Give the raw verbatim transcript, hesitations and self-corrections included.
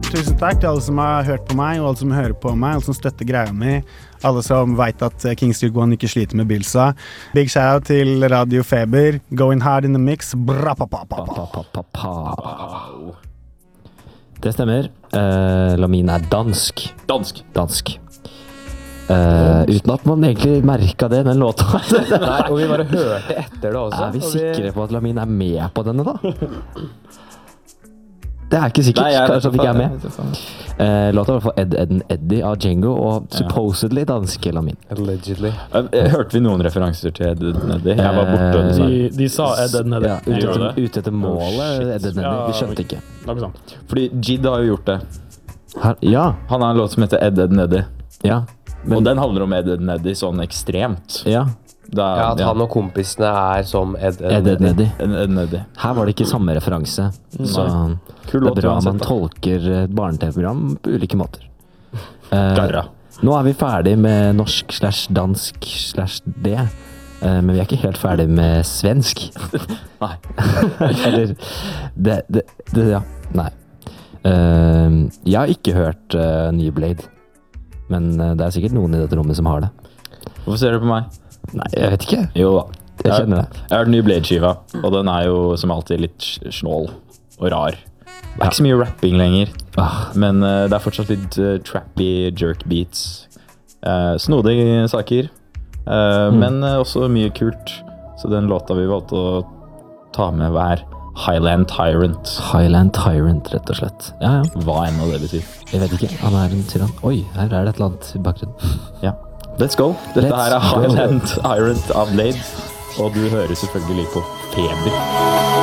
Tusen takk til alle som har hørt på meg, og alle som hører på meg, alle som støtter greia mi, alle som vet at King Street One ikke sliter med bilsa. Big shout out til Radio Feber, going hard in the mix. Bra, pa, pa, pa, pa. Pa, pa, pa. Det stemmer. Uh, Lamin er dansk. Dansk. Dansk. Uh, uten at man egentlig merket det, den låta. Nei, og vi bare hørte etter det også. Er vi sikre på at Lamin er med på denne da? Det er ikke sikkert. Nei, jeg Kanskje at vi ikke er med. Uh, låta var for Ed, Ed and Eddie av Django, og supposedly danske Lamin. Allegedly. Uh, hørte vi noen referanser til Ed and Eddie? Jeg var borte. Uh, de, de sa Ed and Eddie. Ja, ute, etter, ute etter målet, oh, Ed and Eddie. Vi skjønte ikke. Noe sånt. Fordi Jid har jo gjort det. Her, ja. Han har en låt som heter Ed and Eddie. Ja. Men, og den handler om Ed and Eddie sånn ekstremt. Ja. Da, ja, at ja. han og kompisene er som Ed and Ed and Eddie. Ed and Eddie. Her var det ikke samme referanse. Mm. Så Kul det er bra uansett, man da. tolker et barne-tv-program på ulike måter. Garra. Uh, nå er vi ferdig med norsk slash dansk slash det. Uh, men vi er ikke helt ferdig med svensk. Nei. Eller det, det, det, ja. Nei. Uh, jeg har ikke hørt uh, New Blade. Men uh, det er sikkert noen i dette rommet som har det. Hvorfor ser du på meg? Nei, jeg vet ikke. Jo da. Jeg kjenner det. Jeg har hørt New Blade-skiva, og den er jo som alltid litt snål og rar. Det er ikke så mye rapping lenger, Ah. men uh, det er fortsatt litt uh, trappy jerk beats. Uh, snodige saker, uh, Mm. men uh, også mye kult. Så den låta vi valgte å ta med var Highland Tyrant. Highland Tyrant, rett og slett. Ja, ja. Hva enn det betyr. Jeg vet ikke. Han er en tyrann. Oi, her er det et eller annet i bakgrunnen. Ja. Let's go. Dette Let's her er go. Highland Tyrant av Blade, og du hører selvfølgelig på Feber.